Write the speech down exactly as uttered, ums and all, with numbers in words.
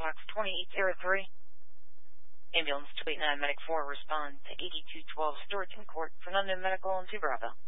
Fox twenty-eight zero three. Ambulance two eight nine Medic four respond to eighty-two twelve Stewartson Court for an unknown medical on two Bravo.